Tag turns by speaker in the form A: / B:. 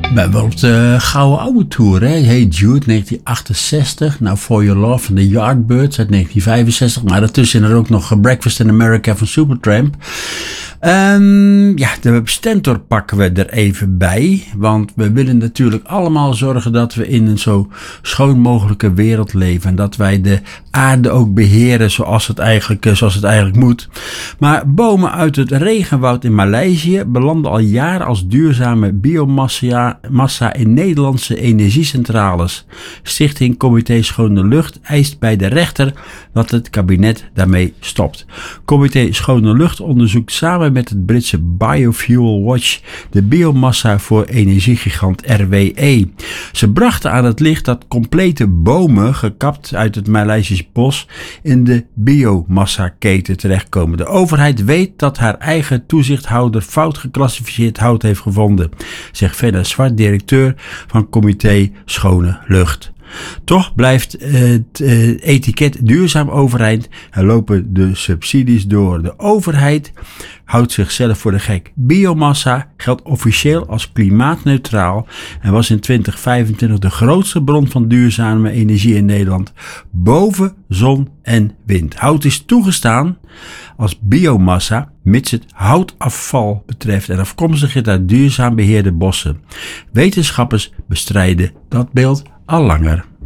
A: We hebben wel op de Gouden Oude Tour, hè? Hey Jude, 1968. Nou, For Your Love van de Yardbirds uit 1965. Maar daartussen er ook nog Breakfast in America van Supertramp. De Stentor pakken we er even bij. Want we willen natuurlijk allemaal zorgen dat we in een zo schoon mogelijke wereld leven. En dat wij de aarde ook beheren zoals het eigenlijk moet. Maar bomen uit het regenwoud in Maleisië belanden al jaren als duurzame biomassa in Nederlandse energiecentrales. Stichting Comité Schone Lucht eist bij de rechter dat het kabinet daarmee stopt. Comité Schone Lucht onderzoekt samen met het Britse Biofuel Watch de biomassa voor energiegigant RWE. Ze brachten aan het licht dat complete bomen gekapt uit het Maleisisch bos in de biomassaketen terechtkomen. De overheid weet dat haar eigen toezichthouder fout geclassificeerd hout heeft gevonden, zegt Fenna Zwart, directeur van Comité Schone Lucht. Toch blijft het etiket duurzaam overeind en lopen de subsidies door. De overheid houdt zichzelf voor de gek. Biomassa geldt officieel als klimaatneutraal en was in 2025 de grootste bron van duurzame energie in Nederland, boven zon en wind. Hout is toegestaan als biomassa, mits het houtafval betreft en afkomstig is uit duurzaam beheerde bossen. Wetenschappers bestrijden dat beeld al langer.